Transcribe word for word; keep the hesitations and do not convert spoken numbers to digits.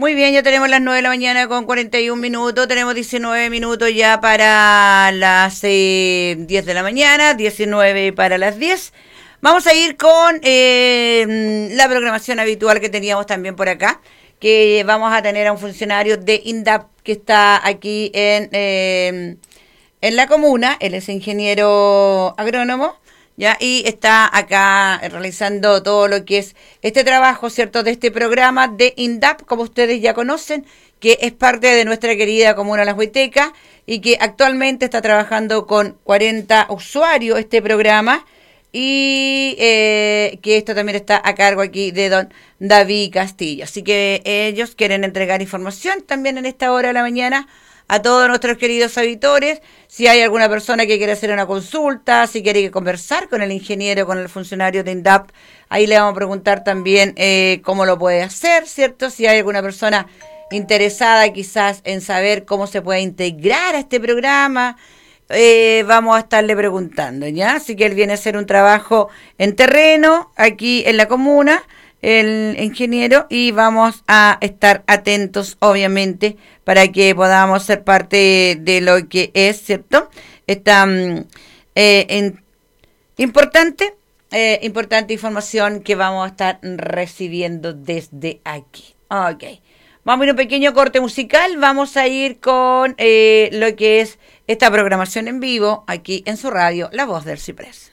Muy bien, ya tenemos las nueve de la mañana con cuarenta y un minutos, tenemos diecinueve minutos ya para las eh, diez de la mañana, diecinueve para las diez. Vamos a ir con eh, la programación habitual que teníamos también por acá, que vamos a tener a un funcionario de INDAP que está aquí en, eh, en la comuna. Él es ingeniero agrónomo, ¿ya? Y está acá realizando todo lo que es este trabajo, ¿cierto?, de este programa de INDAP, como ustedes ya conocen, que es parte de nuestra querida comuna Las Huaytecas y que actualmente está trabajando con cuarenta usuarios este programa. Y eh, que esto también está a cargo aquí de don David Castillo. Así que ellos quieren entregar información también en esta hora de la mañana a todos nuestros queridos auditores. Si hay alguna persona que quiere hacer una consulta, si quiere conversar con el ingeniero, con el funcionario de INDAP, ahí le vamos a preguntar también eh, cómo lo puede hacer, ¿cierto? Si hay alguna persona interesada quizás en saber cómo se puede integrar a este programa, Eh, vamos a estarle preguntando, ¿ya? Así que él viene a hacer un trabajo en terreno, aquí en la comuna, el ingeniero, y vamos a estar atentos, obviamente, para que podamos ser parte de lo que es, ¿cierto? Esta eh, en, importante, eh, importante información que vamos a estar recibiendo desde aquí. Ok. Vamos a ir a un pequeño corte musical, vamos a ir con eh, lo que es esta programación en vivo aquí en su radio, La Voz del Ciprés.